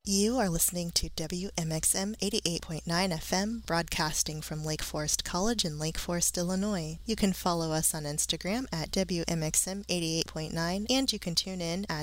You are listening to WMXM 88.9 FM, broadcasting from Lake Forest College in Lake Forest, Illinois. You can follow us on Instagram at WMXM 88.9, and you can tune in at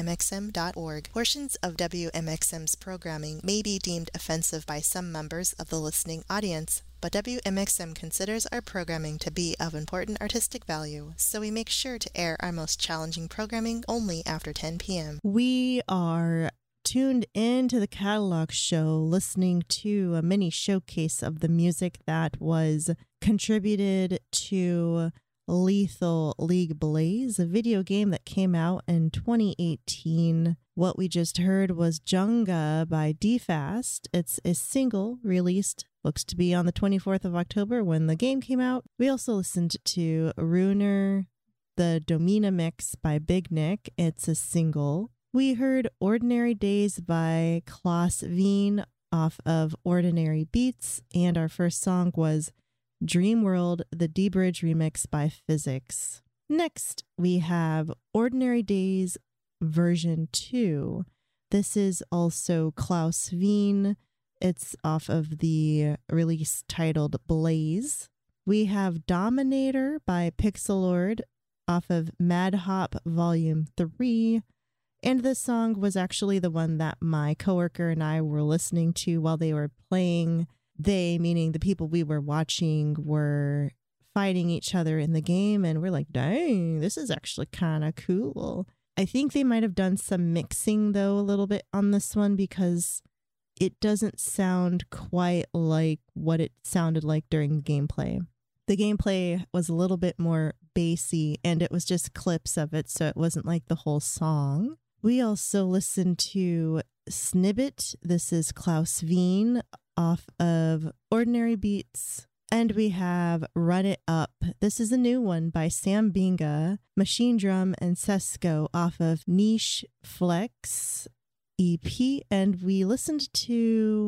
WMXM.org. Portions of WMXM's programming may be deemed offensive by some members of the listening audience, but WMXM considers our programming to be of important artistic value, so we make sure to air our most challenging programming only after 10 p.m. We are tuned into the catalog show, listening to a mini showcase of the music that was contributed to Lethal League Blaze, a video game that came out in 2018. What we just heard was Junga by DFast. It's a single released, looks to be on the 24th of October when the game came out. We also listened to Runer, the Domina Mix by Big Nick. It's a single. We heard Ordinary Days by Klaus Veen off of Ordinary Beats, and our first song was Dream World, the D-Bridge remix by Physics. Next, we have Ordinary Days version 2. This is also Klaus Veen. It's off of the release titled Blaze. We have Dominator by Pixelord off of Mad Hop Volume 3. And this song was actually the one that my coworker and I were listening to while they were playing. They, meaning the people we were watching, were fighting each other in the game. And we're like, dang, this is actually kind of cool. I think they might have done some mixing, though, a little bit on this one because it doesn't sound quite like what it sounded like during gameplay. The gameplay was a little bit more bassy, and it was just clips of it, so it wasn't like the whole song. We also listened to Snibbit. This is Klaus Veen off of Ordinary Beats. And we have Run It Up. This is a new one by Sam Binga, Machine Drum, and Sesko off of Niche Flex EP. And we listened to